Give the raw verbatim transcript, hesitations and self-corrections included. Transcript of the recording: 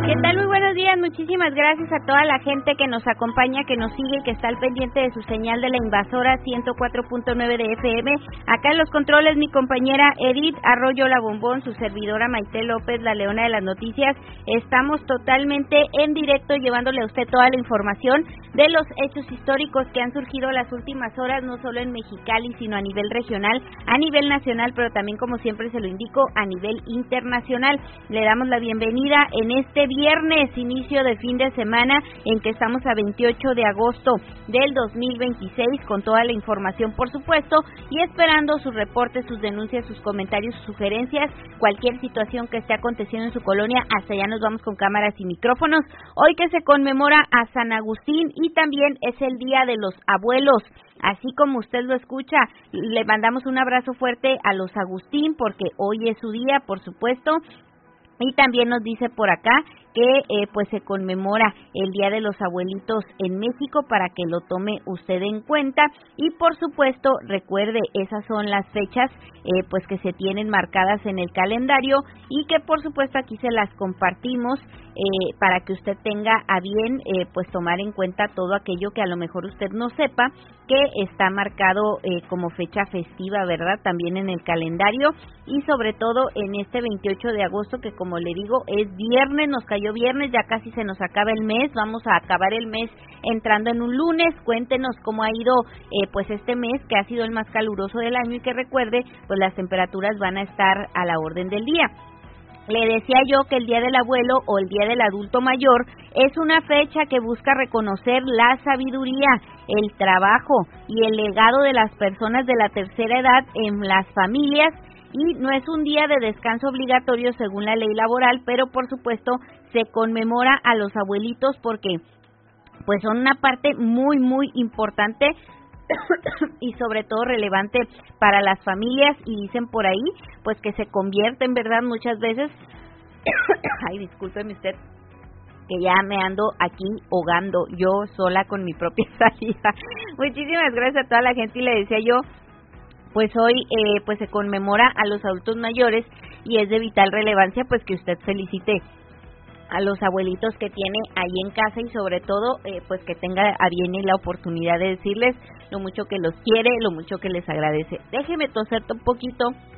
¿Qué tal? Muy buenos días, muchísimas gracias a toda la gente que nos acompaña, que nos sigue, que está al pendiente de su señal de la invasora ciento cuatro punto nueve de F M. Acá en los controles mi compañera Edith Arroyo La Bombón, su servidora Maite López, la leona de las noticias. Estamos totalmente en directo llevándole a usted toda la información de los hechos históricos que han surgido las últimas horas, no solo en Mexicali, sino a nivel regional, a nivel nacional, pero también, como siempre se lo indico, a nivel internacional. Le damos la bienvenida en este viernes, inicio de fin de semana, en que estamos a veintiocho de agosto del dos mil veintiséis, con toda la información, por supuesto, y esperando sus reportes, sus denuncias, sus comentarios, sus sugerencias, cualquier situación que esté aconteciendo en su colonia. Hasta allá nos vamos con cámaras y micrófonos. Hoy que se conmemora a San Agustín y también es el Día de los Abuelos. Así como usted lo escucha, le mandamos un abrazo fuerte a los Agustín, porque hoy es su día, por supuesto. Y también nos dice por acá que eh, pues se conmemora el Día de los Abuelitos en México, para que lo tome usted en cuenta. Y por supuesto, recuerde, esas son las fechas eh, pues que se tienen marcadas en el calendario, y que por supuesto aquí se las compartimos eh, para que usted tenga a bien eh, pues tomar en cuenta todo aquello que a lo mejor usted no sepa que está marcado eh, como fecha festiva, ¿verdad? También en el calendario, y sobre todo en este veintiocho de agosto, que como le digo es viernes, nos cayó viernes, ya casi se nos acaba el mes, vamos a acabar el mes entrando en un lunes. Cuéntenos cómo ha ido eh, pues este mes, que ha sido el más caluroso del año, y que recuerde, pues las temperaturas van a estar a la orden del día. Le decía yo que el Día del Abuelo o el Día del Adulto Mayor es una fecha que busca reconocer la sabiduría, el trabajo y el legado de las personas de la tercera edad en las familias, y no es un día de descanso obligatorio según la ley laboral, pero por supuesto se conmemora a los abuelitos porque pues son una parte muy muy importante y sobre todo relevante para las familias, y dicen por ahí pues que se convierten, ¿verdad? Muchas veces ay, discúlpeme usted, que ya me ando aquí ahogando yo sola con mi propia saliva. Muchísimas gracias a toda la gente, y le decía yo, pues hoy eh, pues se conmemora a los adultos mayores, y es de vital relevancia pues que usted felicite a los abuelitos que tiene ahí en casa, y sobre todo eh, pues que tenga a bien y la oportunidad de decirles lo mucho que los quiere, lo mucho que les agradece. Déjeme toserte un poquito